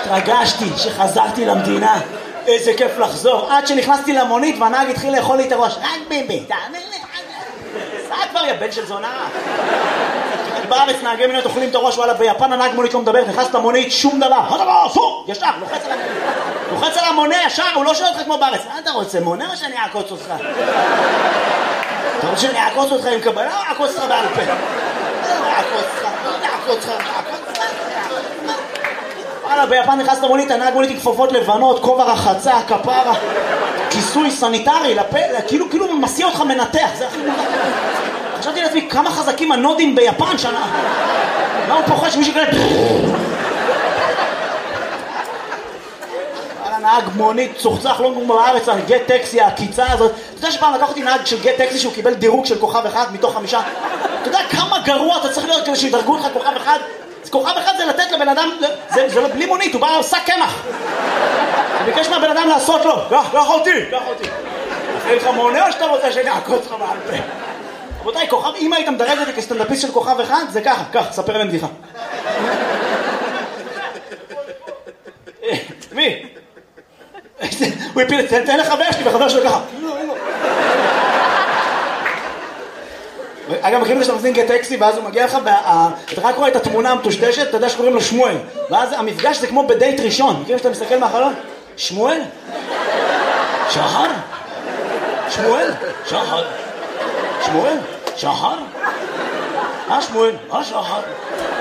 התרגשתי שחזרתי למדינה. איזה כיף לחזור. עד שנכנסתי למונית והנהג התחיל לאכול לי את הראש. רק ביבי, תאמר לי. סע כבר יא בן של זונה. בארץ נהגי מונית אוכלים את הראש, וואלה, ביפן הנהג מונית לא מדבר, נכנס למונית, שום דבר. אסור, ישר, לוחץ על המונה ישר, הוא לא שואל אותך כמו בארץ. מה אתה רוצה, מונה או שאני אעקוץ אותך? אתה רוצה שאני אעקוץ אותך עם קבלה או אעקוץ אותך בעל פה? אעקוץ אותך. וואלה, ביפן נכנס למונית, הנהג מונית עם כפפות לבנות, כובע רחצה, כפרה, כיסוי סניטרי, כאילו מסיע אותך מנתח, זה הכי מוזר. חשבתי לעצמי, כמה חזקים הנודים ביפן שנה. מה הוא פוחד שמישהו כאלה... נהג מונית צוחצח לא בארץ על גט טקסי, הקיצה הזאת. אתה יודע שפעם לקח אותי נהג של גט טקסי שהוא קיבל דירוג של כוכב אחד מתוך 5. אתה יודע כמה גרוע אתה צריך להיות כדי שידרגו אותך כוכב אחד? כוכב אחד זה לתת לבן אדם, זה לא בלי מונית, הוא בא עושה קמח. הוא ביקש מהבן אדם לעשות לו, קח אותי. אין לך מונה או שאתה רוצה שאני אעקוץ לך בעל פה? רבותיי, כוכב, אם היית מדרג אותי כסטנדאפיסט של כוכב אחד, זה ככה, ספר להם בדיחה. מי? הוא הפיל, תן לחבר שלי, וחבר שלו ככה. אגב, מכירים שאתה מזין גט טקסי, ואז הוא מגיע לך, אתה רק רואה את התמונה המטושטשת, אתה יודע שקוראים לו שמואל. ואז המפגש זה כמו בדייט ראשון. מכירים שאתה מסתכל מהחלון? שמואל? שחר? שמואל? שחר? שמואל? שחר? שמואל? שחר?